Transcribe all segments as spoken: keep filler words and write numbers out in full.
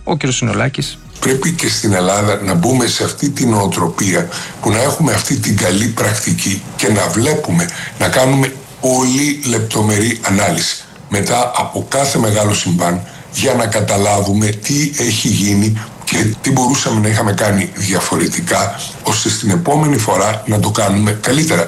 ο κ. Συνολάκης. Πρέπει και στην Ελλάδα να μπούμε σε αυτή την νοοτροπία που να έχουμε αυτή την καλή πρακτική και να βλέπουμε, να κάνουμε πολύ λεπτομερή ανάλυση μετά από κάθε μεγάλο συμβάν για να καταλάβουμε τι έχει γίνει και τι μπορούσαμε να είχαμε κάνει διαφορετικά, ώστε στην επόμενη φορά να το κάνουμε καλύτερα.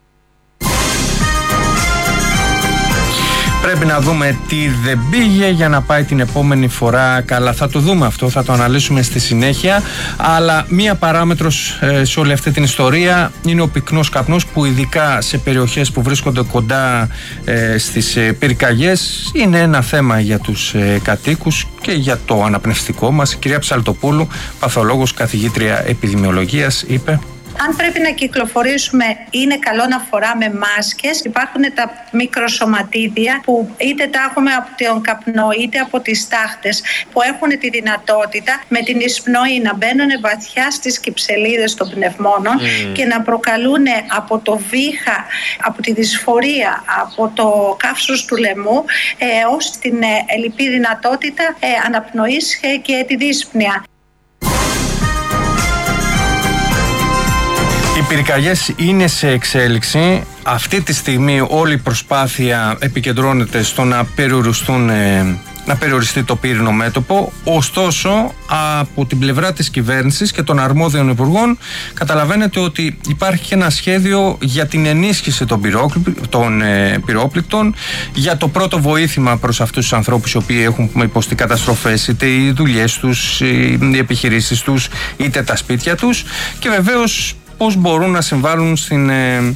Πρέπει να δούμε τι δεν πήγε για να πάει την επόμενη φορά καλά. Θα το δούμε αυτό, θα το αναλύσουμε στη συνέχεια. Αλλά μία παράμετρος ε, σε όλη αυτή την ιστορία είναι ο πυκνός καπνός, που ειδικά σε περιοχές που βρίσκονται κοντά ε, στις ε, πυρκαγιές είναι ένα θέμα για τους ε, κατοίκους και για το αναπνευστικό μας. Η κυρία Ψαλτοπούλου, παθολόγος, καθηγήτρια επιδημιολογίας, είπε: αν πρέπει να κυκλοφορήσουμε, είναι καλό να φοράμε μάσκες. Υπάρχουν τα μικροσωματίδια που είτε τα έχουμε από τον καπνό είτε από τις τάχτες, που έχουν τη δυνατότητα με την εισπνοή να μπαίνουν βαθιά στις κυψελίδες των πνευμόνων mm. και να προκαλούν από το βήχα, από τη δυσφορία, από το καύσος του λαιμού ε, ως την ε, ελλειπή δυνατότητα ε, αναπνοής ε, και τη δύσπνοια. Οι πυρκαγιές είναι σε εξέλιξη. Αυτή τη στιγμή όλη η προσπάθεια επικεντρώνεται στο να περιοριστούν, να περιοριστεί το πύρινο μέτωπο. Ωστόσο, από την πλευρά της κυβέρνησης και των αρμόδιων υπουργών καταλαβαίνετε ότι υπάρχει και ένα σχέδιο για την ενίσχυση των, των ε, πυρόπληκτων, για το πρώτο βοήθημα προς αυτούς τους ανθρώπους οι οποίοι έχουν υποστεί καταστροφές, είτε οι δουλειές τους, οι επιχειρήσεις τους, είτε τα σπίτια τους, και βεβαίως πώς μπορούν να συμβάλλουν στην, ε,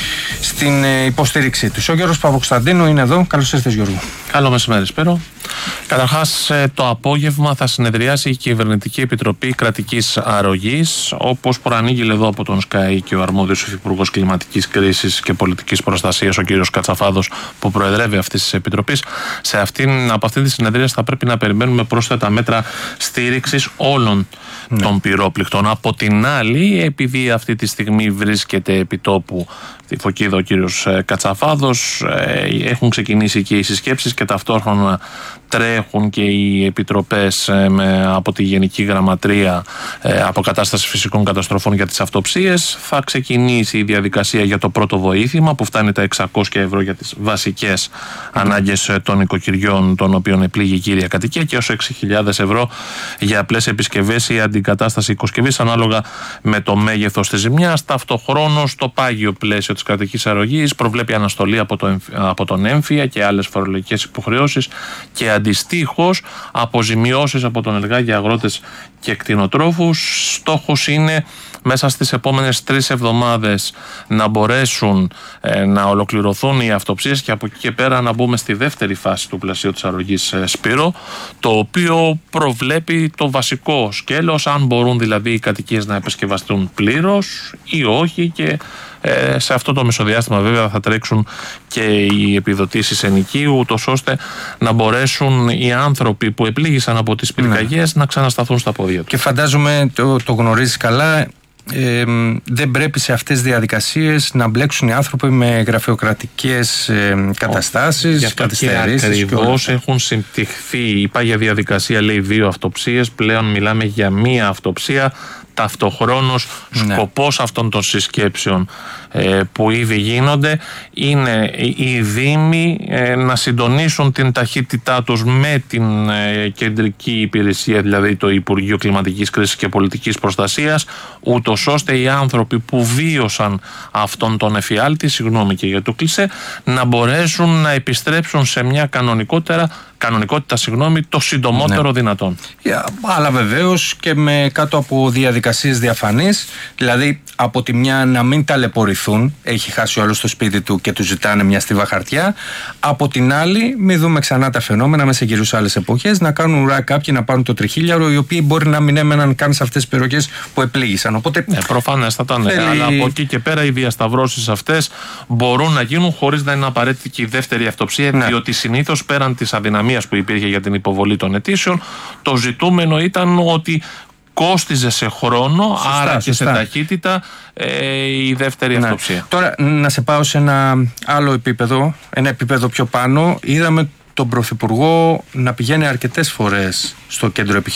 στην ε, υποστήριξή τους. Ο Γιώργος Παπακοσταντίνου είναι εδώ. Καλώς ήρθες, Γιώργο. Καλό μεσημέρι, Σπύρο. Καταρχάς, το απόγευμα θα συνεδριάσει η Κυβερνητική Επιτροπή Κρατικής Αρρωγής, όπως προανήγγειλε εδώ από τον Sky και ο αρμόδιος Υφυπουργός Κλιματικής Κρίσης και Πολιτικής Προστασίας, ο κ. Κατσαφάδος, που προεδρεύει αυτής της Επιτροπής. Σε αυτήν, από αυτή τη συνεδρία θα πρέπει να περιμένουμε πρόσθετα μέτρα στήριξης όλων ναι. των πυρόπληκτων. Από την άλλη, επειδή αυτή τη στιγμή βρίσκεται επί τόπου τη Φωκίδα ο κύριος Κατσαφάδος, έχουν ξεκινήσει και οι συσκέψεις και ταυτόχρονα τρέχουν και οι επιτροπές με, από τη Γενική Γραμματεία ε, Αποκατάσταση Φυσικών Καταστροφών για τις αυτοψίες. Θα ξεκινήσει η διαδικασία για το πρώτο βοήθημα που φτάνει τα εξακόσια ευρώ για τις βασικές mm. ανάγκες των οικοκυριών των οποίων επλήγει η κύρια κατοικία, και ως έξι χιλιάδες ευρώ για απλές επισκευές ή αντικατάσταση οικοσκευής ανάλογα με το μέγεθος της ζημιάς. Ταυτοχρόνως, το πάγιο πλαίσιο της κρατικής αρρωγής προβλέπει αναστολή από, το, από τον έμφυα και άλλες φορολογικές υποχρεώσεις και αντιστοίχως αποζημιώσεις από τον ΕΛΓΑ για αγρότες και κτηνοτρόφους. Στόχος είναι μέσα στις επόμενες τρεις εβδομάδες να μπορέσουν ε, να ολοκληρωθούν οι αυτοψίες και από εκεί και πέρα να μπούμε στη δεύτερη φάση του πλαισίου της αρρωγής, ε, Σπύρο, το οποίο προβλέπει το βασικό σκέλος, αν μπορούν δηλαδή οι κατοικίες να επισκευαστούν πλήρως ή όχι, και Ε, σε αυτό το μεσοδιάστημα βέβαια θα τρέξουν και οι επιδοτήσεις ενοικίου, ούτως ώστε να μπορέσουν οι άνθρωποι που επλήγησαν από τις πυρκαγιές ναι. να ξανασταθούν στα πόδια τους. Και φαντάζομαι το, το γνωρίζεις καλά, ε, δεν πρέπει σε αυτές τις διαδικασίες να μπλέξουν οι άνθρωποι με γραφειοκρατικές ε, καταστάσεις, καθυστερήσεις. Ακριβώς έχουν συμπτυχθεί η πάγια διαδικασία, λέει, δύο αυτοψίες. Πλέον μιλάμε για μία αυτοψία. Ταυτοχρόνως, ναι. σκοπός αυτών των συσκέψεων ε, που ήδη γίνονται είναι οι δήμοι ε, να συντονίσουν την ταχύτητά τους με την ε, κεντρική υπηρεσία, δηλαδή το Υπουργείο Κλιματικής Κρίσης και Πολιτικής Προστασίας, ούτως ώστε οι άνθρωποι που βίωσαν αυτόν τον εφιάλτη, συγγνώμη και για το κλισέ, να μπορέσουν να επιστρέψουν σε μια κανονικότερα κανονικότητα, συγγνώμη, το συντομότερο ναι. δυνατόν. Yeah, αλλά βεβαίως και με κάτω από διαδικασίες διαφανείς, δηλαδή από τη μια να μην ταλαιπωρηθούν, έχει χάσει όλο το σπίτι του και του ζητάνε μια στίβα χαρτιά, από την άλλη μην δούμε ξανά τα φαινόμενα μέσα γύρω σε άλλες εποχές, να κάνουν ουρά κάποιοι να πάρουν το τριχίλιαρο, οι οποίοι μπορεί να μην έμεναν καν σε αυτές τις περιοχές που επλήγησαν. Οπότε, ναι, προφανέστατα, ναι, θέλει... αλλά από εκεί και πέρα οι διασταυρώσεις αυτές μπορούν να γίνουν χωρίς να είναι απαραίτητη και η δεύτερη αυτοψία, ναι. διότι συνήθως πέραν της αδυναμίας που υπήρχε για την υποβολή των αιτήσεων, το ζητούμενο ήταν ότι κόστιζε σε χρόνο, σωστά, άρα και σωστά. σε ταχύτητα ε, η δεύτερη ναι. αυτοψία. Τώρα να σε πάω σε ένα άλλο επίπεδο, ένα επίπεδο πιο πάνω. Είδαμε τον Πρωθυπουργό να πηγαίνει αρκετές φορές στο κέντρο επιχειρήσεων